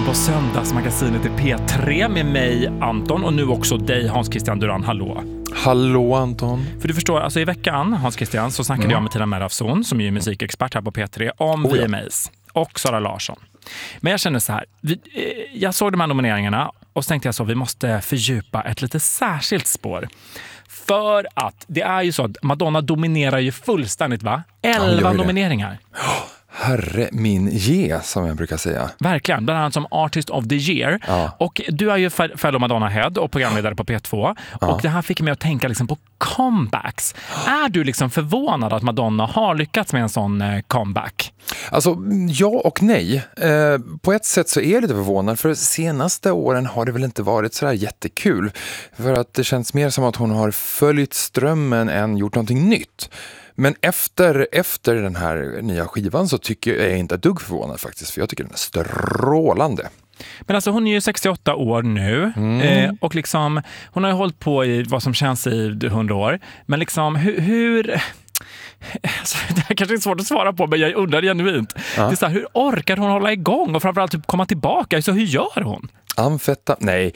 lyssnar på Söndagsmagasinet i P3 med mig, Anton, och nu också dig, Hans Christian Duran. Hallå. Hallå, Anton. För du förstår, alltså i veckan, Hans Christian, så snackade jag med Tina Merafson, som är musikexpert här på P3, om VMAs och Sara Larsson. Men jag känner så här, jag såg de här nomineringarna och så tänkte jag så, vi måste fördjupa ett lite särskilt spår. För att det är ju så att Madonna dominerar ju fullständigt, va? 11 nomineringar. Herre min ge, som jag brukar säga. Verkligen, bland annat som Artist of the Year. Ja. Och du är ju fellow Madonna Head och programledare på P2. Ja. Och det här fick mig att tänka liksom på comebacks. Är du liksom förvånad att Madonna har lyckats med en sån comeback? Alltså, ja och nej. På ett sätt så är jag lite förvånad, för senaste åren har det väl inte varit så här jättekul. För att det känns mer som att hon har följt strömmen än gjort någonting nytt. Men efter den här nya skivan så tycker jag inte ett dugg förvånad faktiskt, för jag tycker den är strålande. Men alltså hon är ju 68 år nu och liksom, hon har ju hållit på i vad som känns i 100 år. Men liksom hur alltså, det här kanske är svårt att svara på, men jag undrar genuint. Ja. Det är så här, hur orkar hon hålla igång och framförallt typ komma tillbaka? Så hur gör hon? Nej.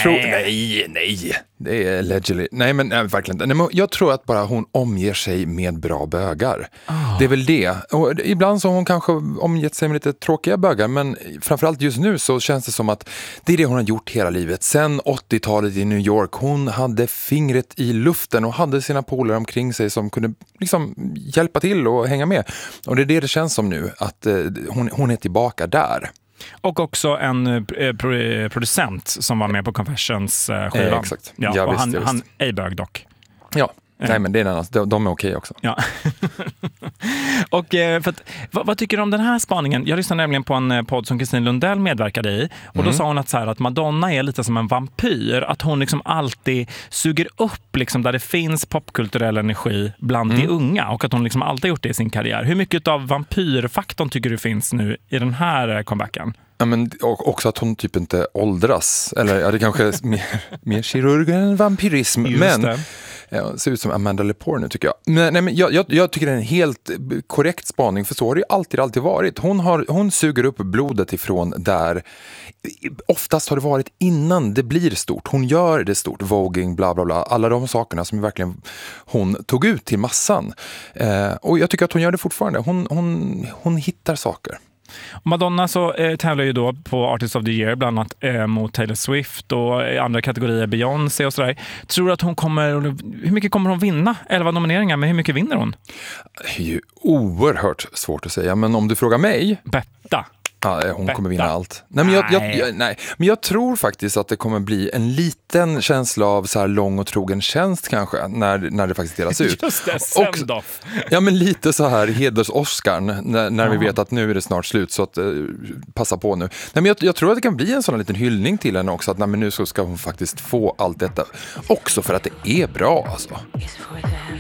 Det är allegedly. Nej, men verkligen inte. Nej, men jag tror att bara hon omger sig med bra bögar. Det är väl det. Och ibland så har hon kanske omgett sig med lite tråkiga bögar, men framförallt just nu så känns det som att det är det hon har gjort hela livet. Sen 80-talet i New York, hon hade fingret i luften och hade sina polare omkring sig som kunde liksom hjälpa till och hänga med. Och det är det känns som nu, att hon är tillbaka där. Och också en producent som var med på Confessions-skivan. Exakt. Ja, och han är bög dock. Ja, nej men det är en annan. De är okej också. Ja. Och för att, vad tycker du om den här spaningen? Jag lyssnade nämligen på en podd som Kristin Lundell medverkade i. Och då sa hon att Madonna är lite som en vampyr. Att hon liksom alltid suger upp liksom där det finns popkulturell energi bland de unga. Och att hon liksom alltid gjort det i sin karriär. Hur mycket av vampyrfaktorn tycker du finns nu i den här comebacken? Ja, men också att hon typ inte åldras. Eller ja, det kanske är mer kirurg än vampyrism. Just men det. Ja, ser ut som Amanda Lepore nu tycker jag. Men jag tycker det är en helt korrekt spaning, för så har det ju alltid varit. Hon suger upp blodet ifrån där oftast har det varit innan det blir stort. Hon gör det stort, voging, bla bla bla. Alla de sakerna som verkligen hon tog ut till massan. Och jag tycker att hon gör det fortfarande. Hon hittar saker. Madonna så tävlar ju då på Artist of the Year bland annat mot Taylor Swift och andra kategorier, Beyoncé och sådär. Tror du att hur mycket kommer hon vinna? 11 nomineringar, men hur mycket vinner hon? Det är ju oerhört svårt att säga, men om du frågar mig... Betta. Ja, hon kommer vinna allt. Nej, men jag tror faktiskt att det kommer bli en liten känsla av så här lång och trogen tjänst kanske när det faktiskt delas ut. Just det, send-off. Ja, men lite så här heders-Oscarn när vi vet att nu är det snart slut, så att passa på nu. Nej, men jag tror att det kan bli en sån liten hyllning till henne också, att men nu så ska hon faktiskt få allt detta. Också för att det är bra alltså.